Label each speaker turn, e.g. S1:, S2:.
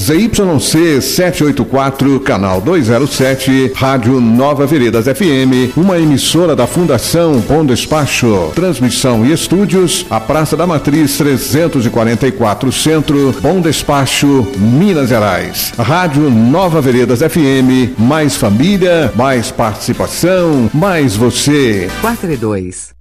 S1: ZYC 784, canal 207, Rádio Nova Veredas FM, uma emissora da Fundação Bom Despacho. Transmissão e estúdios, a Praça da Matriz 344 Centro, Bom Despacho, Minas Gerais. Rádio Nova Veredas FM, mais família, mais participação, mais você.
S2: 4 e 2.